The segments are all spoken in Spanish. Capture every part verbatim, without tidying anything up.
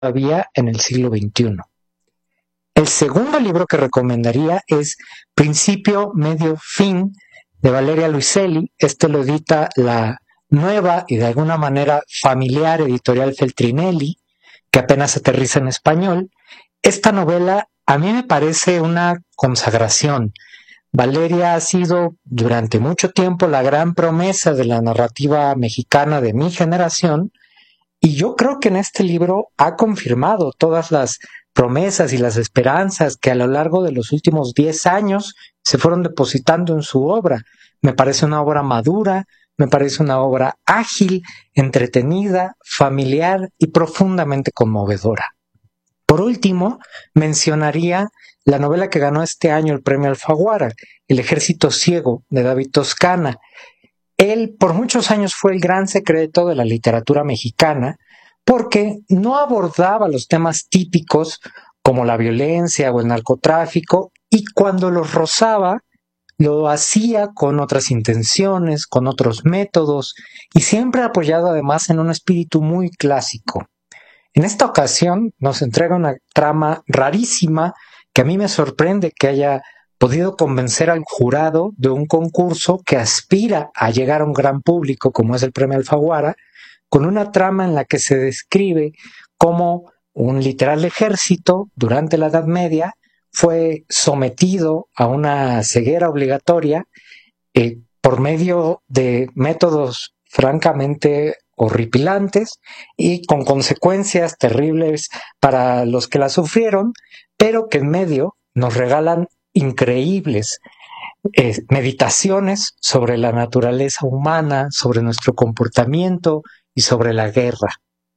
todavía en el siglo veintiuno. El segundo libro que recomendaría es Principio, Medio, Fin, de Valeria Luiselli. Este lo edita la nueva y de alguna manera familiar editorial Feltrinelli, que apenas aterriza en español. Esta novela a mí me parece una consagración. Valeria ha sido durante mucho tiempo la gran promesa de la narrativa mexicana de mi generación, y yo creo que en este libro ha confirmado todas las promesas y las esperanzas que a lo largo de los últimos diez años se fueron depositando en su obra. Me parece una obra madura, me parece una obra ágil, entretenida, familiar y profundamente conmovedora. Por último, mencionaría la novela que ganó este año el premio Alfaguara, El Ejército Ciego, de David Toscana. Él por muchos años fue el gran secreto de la literatura mexicana porque no abordaba los temas típicos como la violencia o el narcotráfico, y cuando los rozaba lo hacía con otras intenciones, con otros métodos, y siempre apoyado además en un espíritu muy clásico. En esta ocasión nos entrega una trama rarísima que a mí me sorprende que haya podido convencer al jurado de un concurso que aspira a llegar a un gran público como es el Premio Alfaguara, con una trama en la que se describe cómo un literal ejército durante la Edad Media fue sometido a una ceguera obligatoria eh, por medio de métodos francamente horripilantes y con consecuencias terribles para los que la sufrieron, pero que en medio nos regalan increíbles eh, meditaciones sobre la naturaleza humana, sobre nuestro comportamiento y sobre la guerra.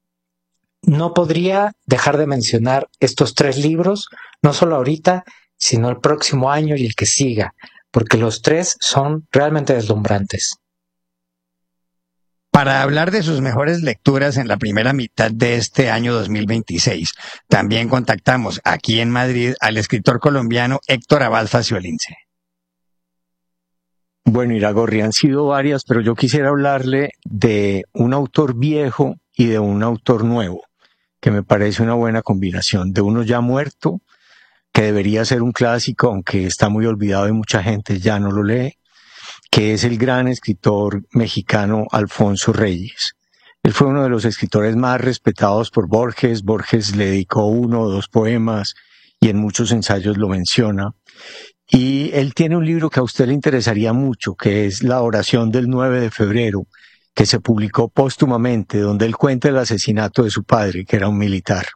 No podría dejar de mencionar estos tres libros, no solo ahorita, sino el próximo año y el que siga, porque los tres son realmente deslumbrantes. Para hablar de sus mejores lecturas en la primera mitad de este año dos mil veintiséis, también contactamos aquí en Madrid al escritor colombiano Héctor Abad Faciolince. Bueno, Iragorri, han sido varias, pero yo quisiera hablarle de un autor viejo y de un autor nuevo, que me parece una buena combinación, de uno ya muerto, que debería ser un clásico, aunque está muy olvidado y mucha gente ya no lo lee, que es el gran escritor mexicano Alfonso Reyes. Él fue uno de los escritores más respetados por Borges. Borges le dedicó uno o dos poemas y en muchos ensayos lo menciona. Y él tiene un libro que a usted le interesaría mucho, que es La oración del nueve de febrero, que se publicó póstumamente, donde él cuenta el asesinato de su padre, que era un militar.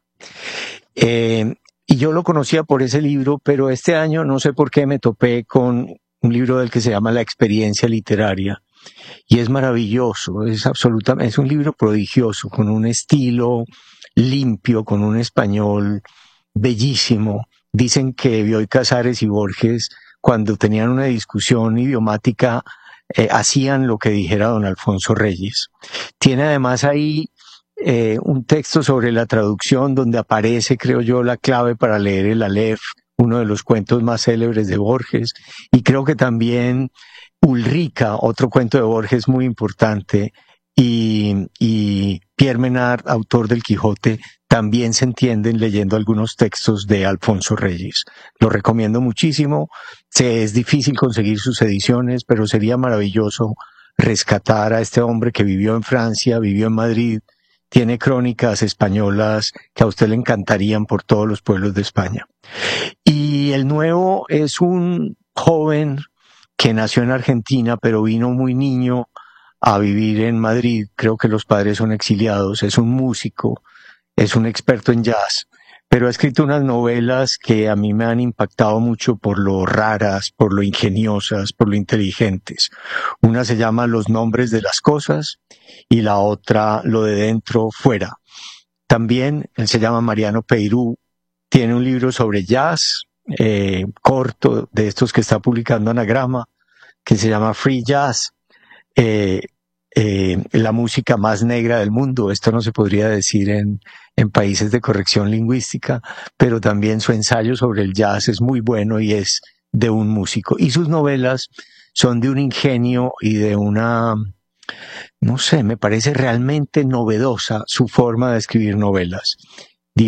Eh, y yo lo conocía por ese libro, pero este año no sé por qué me topé con un libro del que se llama La experiencia literaria, y es maravilloso, es absolutamente, es un libro prodigioso, con un estilo limpio, con un español bellísimo. Dicen que Bioy Casares y Borges, cuando tenían una discusión idiomática, eh, hacían lo que dijera don Alfonso Reyes. Tiene además ahí eh, un texto sobre la traducción donde aparece, creo yo, la clave para leer el Aleph, uno de los cuentos más célebres de Borges, y creo que también Ulrica, otro cuento de Borges muy importante, y, y Pierre Menard, autor del Quijote, también se entienden leyendo algunos textos de Alfonso Reyes. Lo recomiendo muchísimo. Es difícil conseguir sus ediciones, pero sería maravilloso rescatar a este hombre que vivió en Francia, vivió en Madrid, tiene crónicas españolas que a usted le encantarían por todos los pueblos de España. Y el nuevo es un joven que nació en Argentina, pero vino muy niño a vivir en Madrid. Creo que los padres son exiliados. Es un músico, es un experto en jazz, pero ha escrito unas novelas que a mí me han impactado mucho por lo raras, por lo ingeniosas, por lo inteligentes. Una se llama Los nombres de las cosas y la otra Lo de dentro fuera. También él se llama Mariano Peirú, tiene un libro sobre jazz, eh, corto, de estos que está publicando Anagrama, que se llama Free Jazz, eh, eh, la música más negra del mundo. Esto no se podría decir en, en países de corrección lingüística, pero también su ensayo sobre el jazz es muy bueno y es de un músico. Y sus novelas son de un ingenio y de una, no sé, me parece realmente novedosa su forma de escribir novelas.